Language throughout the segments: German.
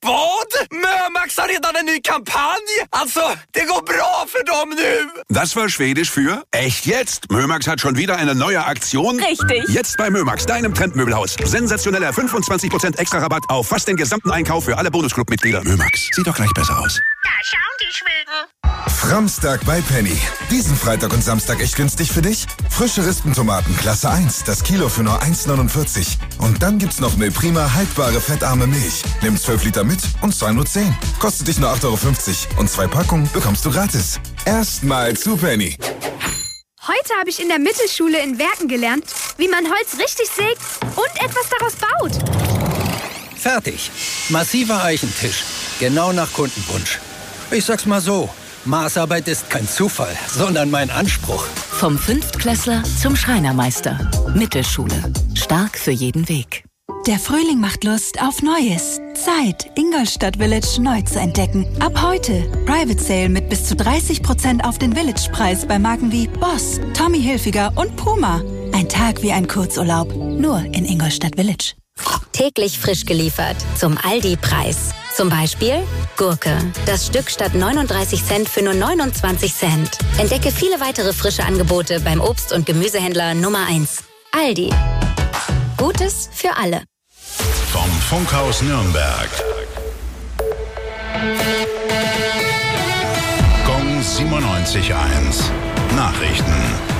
Vad? Mömax har redan en ny kampanj! Alltså, det går bra für dem nu! Das war Schwedisch für echt jetzt. Mömax hat schon wieder eine neue Aktion. Richtig. Jetzt bei Mömax, deinem Trendmöbelhaus. Sensationeller 25% extra Rabatt auf fast den gesamten Einkauf für alle Bonusclub-Mitglieder. Mömax, sieht doch gleich besser aus. Da schauen die Schweden. Framstag bei Penny. Diesen Freitag und Samstag echt günstig für dich? Frische Rispentomaten Klasse 1, das Kilo für nur 1,49. Und dann gibt's noch Milprima haltbare fettarme Milch. Nimm 12 Liter mit und zahl nur 10. Kostet dich nur 8,50 € und 2 Packungen bekommst du gratis. Erstmal zu Penny. Heute habe ich in der Mittelschule in Werken gelernt, wie man Holz richtig sägt und etwas daraus baut. Fertig. Massiver Eichentisch. Genau nach Kundenwunsch. Ich sag's mal so, Maßarbeit ist kein Zufall, sondern mein Anspruch. Vom Fünftklässler zum Schreinermeister. Mittelschule. Stark für jeden Weg. Der Frühling macht Lust auf Neues. Zeit, Ingolstadt Village neu zu entdecken. Ab heute Private Sale mit bis zu 30% auf den Village-Preis bei Marken wie Boss, Tommy Hilfiger und Puma. Ein Tag wie ein Kurzurlaub, nur in Ingolstadt Village. Täglich frisch geliefert zum Aldi-Preis. Zum Beispiel Gurke. Das Stück statt 39 Cent für nur 29 Cent. Entdecke viele weitere frische Angebote beim Obst- und Gemüsehändler Nummer 1. Aldi. Gutes für alle. Vom Funkhaus Nürnberg. Gong 97.1. Nachrichten.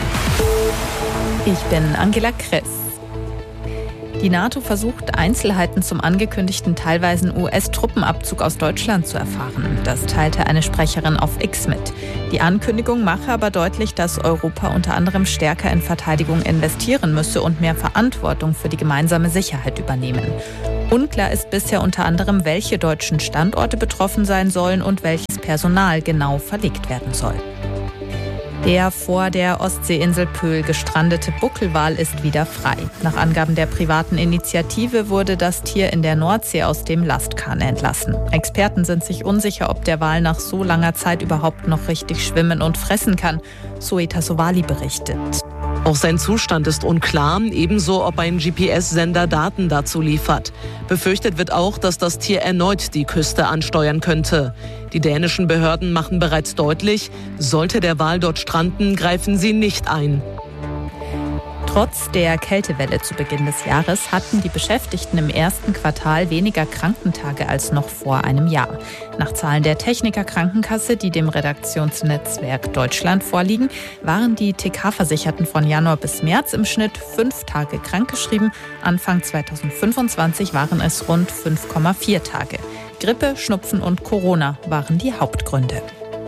Ich bin Angela Kress. Die NATO versucht, Einzelheiten zum angekündigten teilweisen US-Truppenabzug aus Deutschland zu erfahren. Das teilte eine Sprecherin auf X mit. Die Ankündigung mache aber deutlich, dass Europa unter anderem stärker in Verteidigung investieren müsse und mehr Verantwortung für die gemeinsame Sicherheit übernehmen. Unklar ist bisher unter anderem, welche deutschen Standorte betroffen sein sollen und welches Personal genau verlegt werden soll. Der vor der Ostseeinsel Pöhl gestrandete Buckelwal ist wieder frei. Nach Angaben der privaten Initiative wurde das Tier in der Nordsee aus dem Lastkahn entlassen. Experten sind sich unsicher, ob der Wal nach so langer Zeit überhaupt noch richtig schwimmen und fressen kann. Zoe Tassovali berichtet. Auch sein Zustand ist unklar, ebenso ob ein GPS-Sender Daten dazu liefert. Befürchtet wird auch, dass das Tier erneut die Küste ansteuern könnte. Die dänischen Behörden machen bereits deutlich, sollte der Wal dort stranden, greifen sie nicht ein. Trotz der Kältewelle zu Beginn des Jahres hatten die Beschäftigten im ersten Quartal weniger Krankentage als noch vor einem Jahr. Nach Zahlen der Techniker Krankenkasse, die dem Redaktionsnetzwerk Deutschland vorliegen, waren die TK-Versicherten von Januar bis März im Schnitt 5 Tage krankgeschrieben. Anfang 2025 waren es rund 5,4 Tage. Grippe, Schnupfen und Corona waren die Hauptgründe.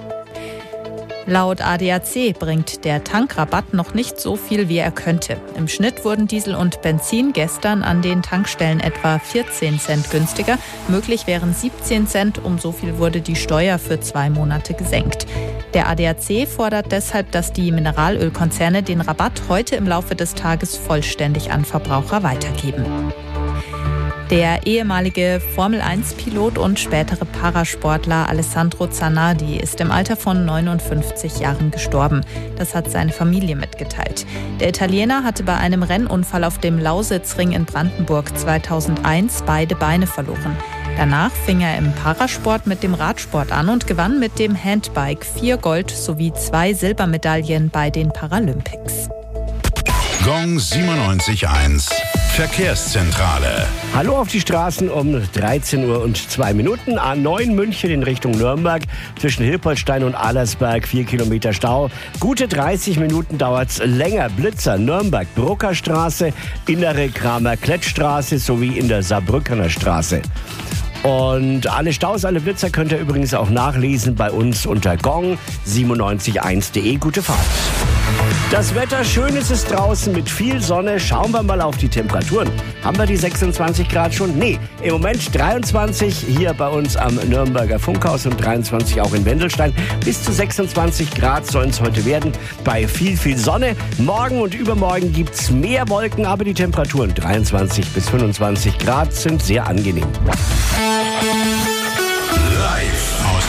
Laut ADAC bringt der Tankrabatt noch nicht so viel, wie er könnte. Im Schnitt wurden Diesel und Benzin gestern an den Tankstellen etwa 14 Cent günstiger. Möglich wären 17 Cent. Um so viel wurde die Steuer für 2 Monate gesenkt. Der ADAC fordert deshalb, dass die Mineralölkonzerne den Rabatt heute im Laufe des Tages vollständig an Verbraucher weitergeben. Der ehemalige Formel-1-Pilot und spätere Parasportler Alessandro Zanardi ist im Alter von 59 Jahren gestorben. Das hat seine Familie mitgeteilt. Der Italiener hatte bei einem Rennunfall auf dem Lausitzring in Brandenburg 2001 beide Beine verloren. Danach fing er im Parasport mit dem Radsport an und gewann mit dem Handbike 4 Gold- sowie 2 Silbermedaillen bei den Paralympics. Gong 97.1. Verkehrszentrale. Hallo auf die Straßen um 13 Uhr und 2 Minuten. A9 München in Richtung Nürnberg. Zwischen Hilpoltstein und Allersberg 4 Kilometer Stau. Gute 30 Minuten dauert's länger. Blitzer Nürnberg, Bruckerstraße, innere Kramer-Klettstraße sowie in der Saarbrückener Straße. Und alle Staus, alle Blitzer könnt ihr übrigens auch nachlesen bei uns unter gong971.de. Gute Fahrt. Das Wetter, schön ist es draußen mit viel Sonne. Schauen wir mal auf die Temperaturen. Haben wir die 26 Grad schon? Nee, im Moment 23 hier bei uns am Nürnberger Funkhaus und 23 auch in Wendelstein. Bis zu 26 Grad sollen es heute werden bei viel, viel Sonne. Morgen und übermorgen gibt es mehr Wolken, aber die Temperaturen 23 bis 25 Grad sind sehr angenehm. Live aus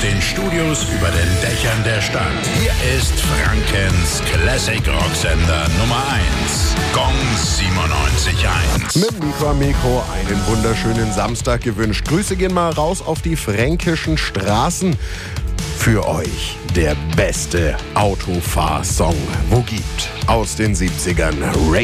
den Studios über den Dächern der Stadt. Hier ist Frankens Classic Rocksender Nummer 1. Gong 97.1. Mit Mikro einen wunderschönen Samstag gewünscht. Grüße gehen mal raus auf die fränkischen Straßen. Für euch der beste Autofahrsong, wo gibt aus den 70ern.